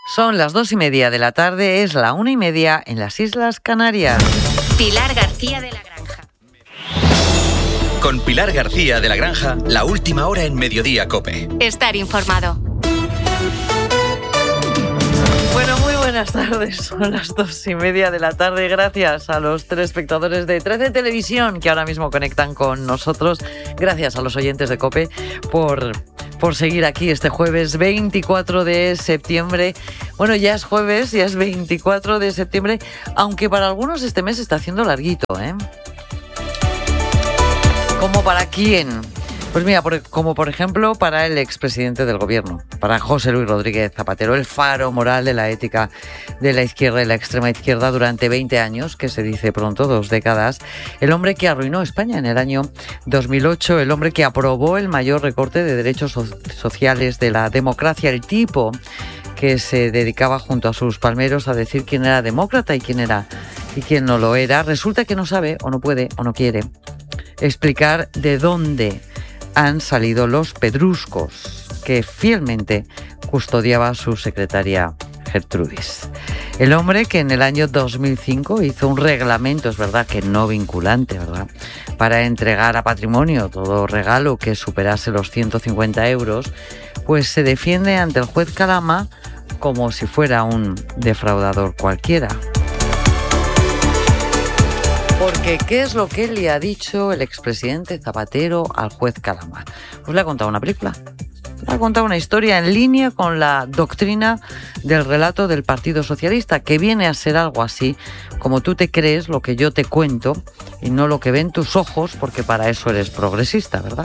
Son las 2:30 de la tarde, es la 1:30 en las Islas Canarias. Pilar García de la Granja. Con Pilar García de la Granja, la última hora en Mediodía COPE. Estar informado. Bueno, muy buenas tardes, son las 2:30 de la tarde. Gracias a los telespectadores de 13 Televisión que ahora mismo conectan con nosotros. Gracias a los oyentes de COPE por seguir aquí este jueves 24 de septiembre. Bueno, ya es jueves, ya es 24 de septiembre, aunque para algunos este mes está haciendo larguito, ¿eh? ¿Cómo para quién? Pues mira, como por ejemplo para el expresidente del gobierno, para José Luis Rodríguez Zapatero, el faro moral de la ética de la izquierda y la extrema izquierda durante 20 años, que se dice pronto, 2 décadas, el hombre que arruinó España en el año 2008, el hombre que aprobó el mayor recorte de derechos sociales de la democracia, el tipo que se dedicaba junto a sus palmeros a decir quién era demócrata y quién no lo era. Resulta que no sabe, o no puede, o no quiere explicar de dónde han salido los pedruscos que fielmente custodiaba su secretaria Gertrudis. El hombre que en el año 2005 hizo un reglamento, es verdad que no vinculante, ¿verdad?, para entregar a patrimonio todo regalo que superase los 150 euros, pues se defiende ante el juez Calama como si fuera un defraudador cualquiera. Porque, ¿qué es lo que le ha dicho el expresidente Zapatero al juez Calama? Pues le ha contado una película. Le ha contado una historia en línea con la doctrina del relato del Partido Socialista, que viene a ser algo así como tú te crees lo que yo te cuento y no lo que ven tus ojos, porque para eso eres progresista, ¿verdad?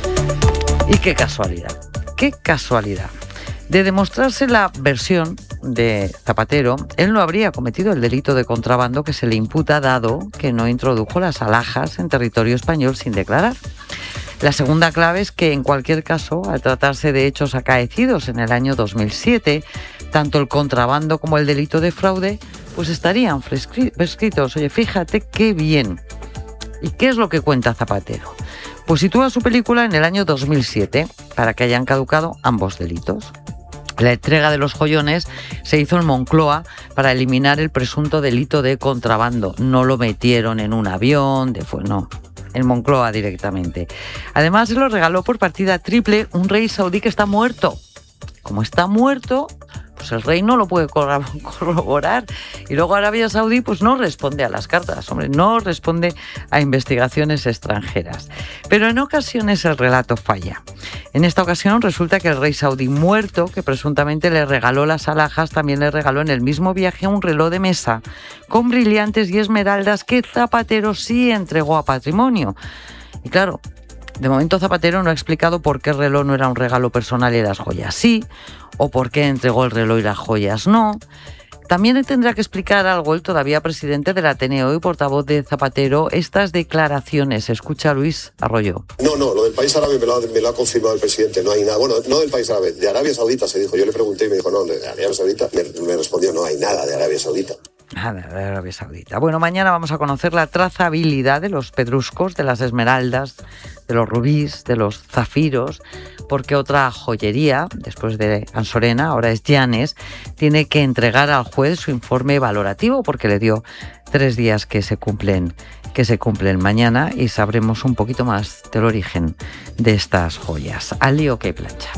Y qué casualidad, qué casualidad. De demostrarse la versión de Zapatero, él no habría cometido el delito de contrabando que se le imputa, dado que no introdujo las alhajas en territorio español sin declarar. La segunda clave es que, en cualquier caso, al tratarse de hechos acaecidos en el año 2007, tanto el contrabando como el delito de fraude, pues estarían prescritos. Oye, fíjate qué bien. ¿Y qué es lo que cuenta Zapatero? Pues sitúa su película en el año 2007, para que hayan caducado ambos delitos. La entrega de los joyones se hizo en Moncloa para eliminar el presunto delito de contrabando. No lo metieron en un avión, no, en Moncloa directamente. Además, se lo regaló por partida triple un rey saudí que está muerto. Como está muerto, pues el rey no lo puede corroborar. Y luego Arabia Saudí pues no responde a las cartas, hombre, no responde a investigaciones extranjeras. Pero en ocasiones el relato falla. En esta ocasión resulta que el rey saudí muerto, que presuntamente le regaló las alhajas, también le regaló en el mismo viaje un reloj de mesa con brillantes y esmeraldas que Zapatero sí entregó a patrimonio. Y claro, de momento Zapatero no ha explicado por qué el reloj no era un regalo personal y las joyas sí, o por qué entregó el reloj y las joyas no. También tendrá que explicar algo el todavía presidente del Ateneo y portavoz de Zapatero estas declaraciones. Escucha a Luis Arroyo. No, lo del país árabe me lo ha confirmado el presidente, no hay nada. Bueno, no del país árabe, de Arabia Saudita se dijo. Yo le pregunté y me dijo, no, de Arabia Saudita. Me respondió, no hay nada de Arabia Saudita. Nada de Arabia Saudita. Bueno, mañana vamos a conocer la trazabilidad de los pedruscos, de las esmeraldas, de los rubíes, de los zafiros, porque otra joyería, después de Ansorena, ahora es Llanes, tiene que entregar al juez su informe valorativo porque le dio 3 días que se cumplen mañana y sabremos un poquito más del origen de estas joyas. Al lío que plancha.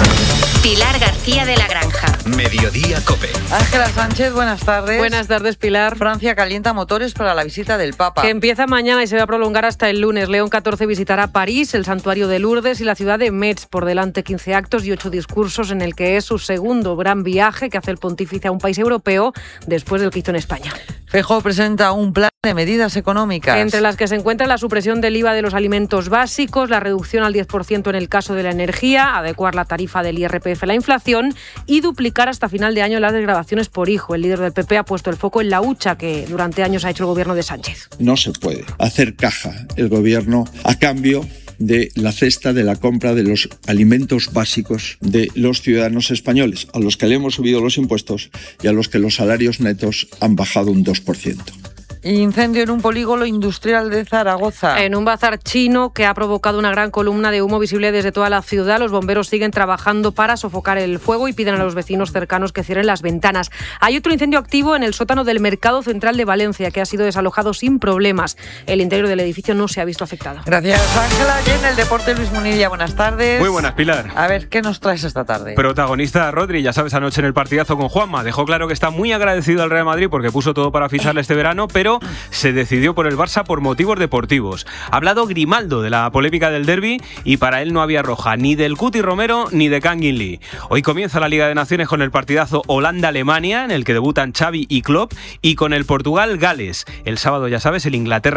Pilar García de la Granja. Mediodía COPE. Ángela Sánchez, buenas tardes. Buenas tardes, Pilar. Francia calienta motores para la visita del Papa. Que empieza mañana y se va a prolongar hasta el lunes. León XIV visitará París, el santuario de Lourdes y la ciudad de Metz. Por delante 15 actos y 8 discursos en el que es su segundo gran viaje que hace el pontífice a un país europeo después del que hizo en España. Feijóo presenta un plan de medidas económicas. Entre las que se encuentra la supresión del IVA de los alimentos básicos, la reducción al 10% en el caso de la energía, adecuar la tarifa del IRPF a la inflación y duplicar hasta final de año las desgravaciones por hijo. El líder del PP ha puesto el foco en la hucha que durante años ha hecho el gobierno de Sánchez. No se puede hacer caja el gobierno a cambio de la cesta de la compra de los alimentos básicos de los ciudadanos españoles, a los que le hemos subido los impuestos y a los que los salarios netos han bajado un 2%. Incendio en un polígono industrial de Zaragoza. En un bazar chino que ha provocado una gran columna de humo visible desde toda la ciudad. Los bomberos siguen trabajando para sofocar el fuego y piden a los vecinos cercanos que cierren las ventanas. Hay otro incendio activo en el sótano del Mercado Central de Valencia, que ha sido desalojado sin problemas. El interior del edificio no se ha visto afectado. Gracias, Ángela. Y en el deporte, Luis Munilla, buenas tardes. Muy buenas, Pilar. A ver, ¿qué nos traes esta tarde? Protagonista Rodri, ya sabes, anoche en el partidazo con Juanma. Dejó claro que está muy agradecido al Real Madrid porque puso todo para ficharle este verano, pero se decidió por el Barça por motivos deportivos. Ha hablado Grimaldo de la polémica del derbi y para él no había roja ni del Cuti Romero ni de Kangin Lee. Hoy comienza la Liga de Naciones con el partidazo Holanda-Alemania, en el que debutan Xavi y Klopp, y con el Portugal-Gales. El sábado, ya sabes, el Inglaterra